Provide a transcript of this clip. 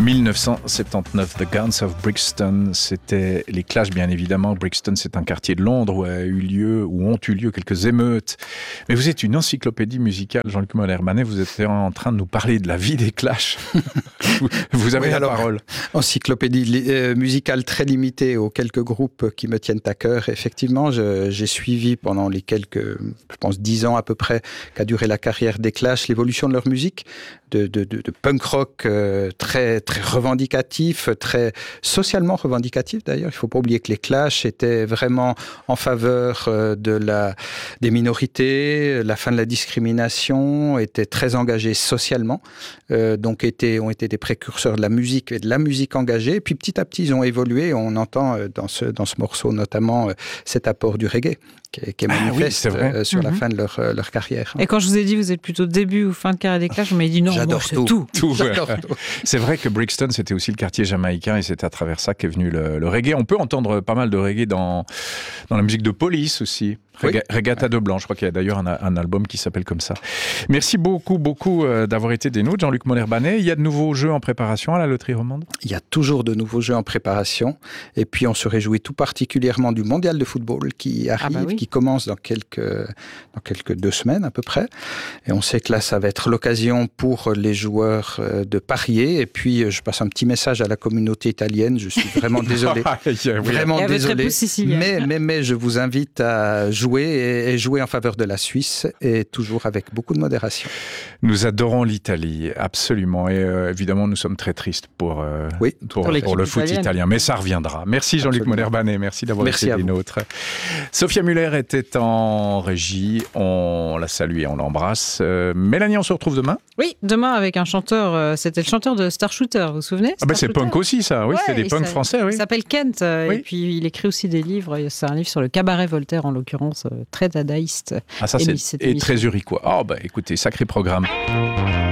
1979, The Guns of Brixton, c'était les Clash, bien évidemment. Brixton, c'est un quartier de Londres où ont eu lieu quelques émeutes. Mais vous êtes une encyclopédie musicale, Jean-Luc Moller-Manet. Vous êtes en train de nous parler de la vie des Clash. Vous avez la parole. Encyclopédie musicale très limitée aux quelques groupes qui me tiennent à cœur. Effectivement, j'ai suivi pendant les quelques, je pense, 10 ans à peu près, qu'a duré la carrière des Clash, l'évolution de leur musique, de punk rock très revendicatif, très socialement revendicatif d'ailleurs. Il ne faut pas oublier que les Clash étaient vraiment en faveur des minorités, la fin de la discrimination, étaient très engagés socialement, donc ont été des précurseurs de la musique et de la musique engagée. Et puis petit à petit, ils ont évolué. On entend dans ce morceau notamment cet apport du reggae qui est manifeste sur la fin de leur carrière. Et quand je vous ai dit vous êtes plutôt début ou fin de carrière des Clash, vous m'avez dit non, c'est tout. J'adore tout. C'est vrai que Brixton, c'était aussi le quartier jamaïcain et c'est à travers ça qu'est venu le reggae. On peut entendre pas mal de reggae dans la musique de Police aussi. Regatta de Blanc, je crois qu'il y a d'ailleurs un album qui s'appelle comme ça. Merci beaucoup d'avoir été des nôtres, Jean-Luc Moller-Manet. Il y a de nouveaux jeux en préparation à la Loterie Romande ? Il y a toujours de nouveaux jeux en préparation. Et puis on se réjouit tout particulièrement du mondial de football qui arrive, qui commence dans quelques 2 semaines à peu près. Et on sait que là, ça va être l'occasion pour les joueurs de parier. Et puis je passe un petit message à la communauté italienne. Je suis vraiment désolé. Vraiment désolé. Mais je vous invite à jouer en faveur de la Suisse et toujours avec beaucoup de modération. Nous adorons l'Italie, absolument. Et évidemment, nous sommes très tristes pour le foot italien. Mais ça reviendra. Merci Jean-Luc Moller-Manet, merci d'avoir été des nôtres. Sophia Muller était en régie. On la salue et on l'embrasse. Mélanie, on se retrouve demain ? Oui, demain avec un chanteur. C'était le chanteur de Star Shooter, vous vous souvenez ? C'est punk aussi, ça. Oui, c'est des punks français. Oui. Il s'appelle Kent. Et puis il écrit aussi des livres. C'est un livre sur le cabaret Voltaire, en l'occurrence. Très dadaïste. Et très uriquois. Écoutez, sacré programme.